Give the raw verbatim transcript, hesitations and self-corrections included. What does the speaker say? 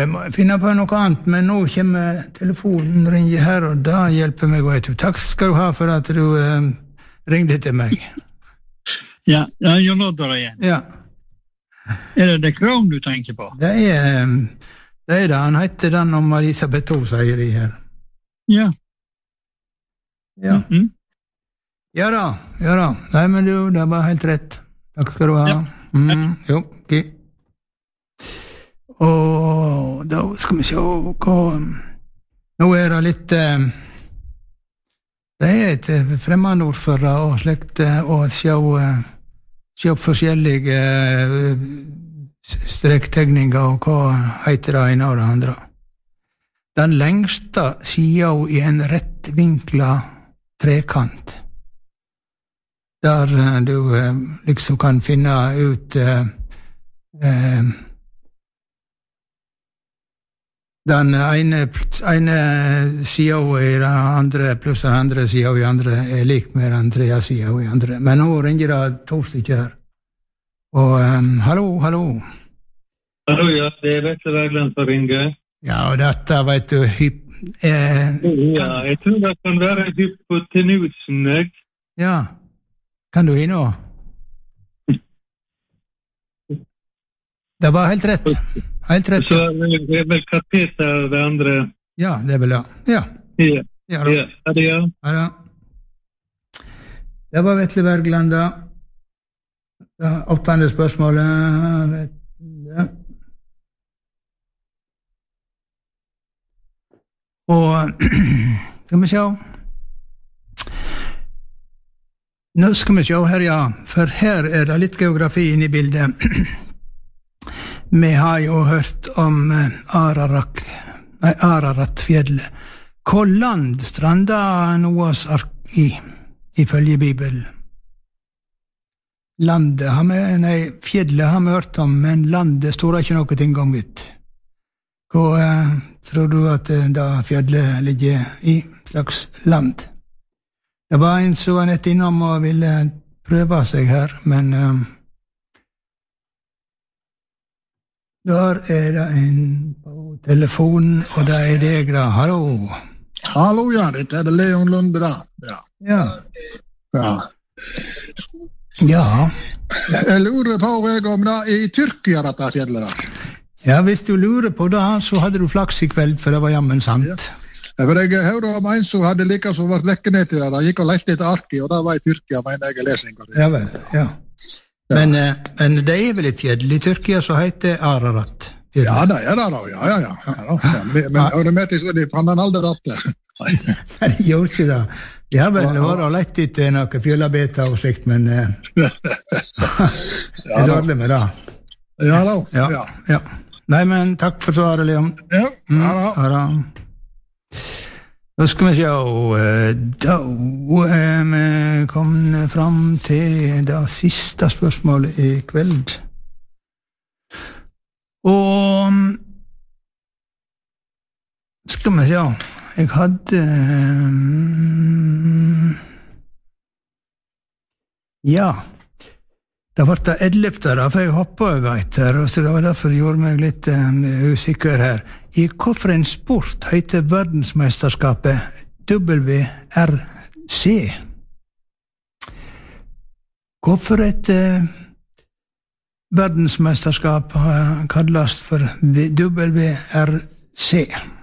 Jeg må finne på noe annet, men nå kommer telefonen ringer her, og da hjelper meg, vet du. Takk skal du ha for at du eh, ringde til meg. Ja, ja, Jon Odd igjen. Ja. Er det The Crown du tenker på? Det er det, er det. Han heter den om Elisabeth to, sier de her. Ja. Ja. Mm-hmm. Ja da, ja da. Nei, men du, det var helt rett. Takk skal du ha. Ja. Mm, jo, ok. Og da skal vi se hva... Nå er det litt... Eh, det er et fremmedord for det, og slekt, og se, se forskjellige eh, strektegninger, og hva heter det ene og det andre. Den lengste siden i en rettvinkla trekant, der du eh, liksom kan finne ut eh, eh, den ene, ene siden i den andre pluss den andre siden i andre er lik med den tredje siden i andre. Men nå ringer det to stykker her. Og um, hallo, hallo. Hallo, ja, det er Vetle Bergland som ringer. Ja, og dette vet du, hyp... Eh, ja, jeg tror det kan være hypotenusen, jeg. Ja, kan du hinne? Det var helt rett. Helt rett. Så det er vel kateter det andre. Ja, det er vel det. Ja. Ja, ja, da. ja. Er det ja? Ja, da. Det var Vetle Bergland, da. Det åttende spørsmålet. Ja. Og skal vi se. Nå skal vi se her, ja. For her er det litt geografi inne i bildet. Vi har jo hørt om Ararak, nei, Araratfjellet. Hva land stranda Noas ark i, ifølge Bibelen? Landet har vi, nei, fjellet har vi hørt om, men landet står ikke noe ting om ut. Hva eh, tror du at da fjellet ligger i slags land? Det var en som var nett innom og ville prøve seg her, men... Eh, Der er det en på telefonen, og det er deg da. Hallo. Hallo, ja, dette er det Leon Lunde da. Ja. Ja. Ja. Ja. Jeg lurer på jeg, om det er i Tyrkia dette fjellet da. Ja, hvis du lurer på det, så hadde du flaks i kveld, for det var jammen sant. Ja. For jeg hørte om en som hadde like som vært vekke ned til det, da gikk og lette etter arki, og det var i Tyrkia, mener jeg lesing. Ja vel, ja. Men, men det er vel et fjell i Tyrkia som heter Ararat. Ja, det er det da, ja, ja, ja. ja, ja. Men, men har du med til så de fann den aldri ratte? Nei, de gjorde ikke det. De har vel vært og lett etter noen fjellarbeider og slikt, men det er dårlig med det. Ja da, ja. Ja, ja. Nei, men takk for svaret, Leon. Ja, mm, ja da. Ja da. Da skal vi se, da er vi kommet fram til det siste spørsmålet i kveld. Og skal vi se, jeg hadde ja, det var det ellevte da, for jeg hoppet over etter, og så det var derfor det gjorde meg litt um, usikker her. I hvilken sport heter verdensmesterskapet W R C? Hvorfor et uh, verdensmesterskap kalles for W R C?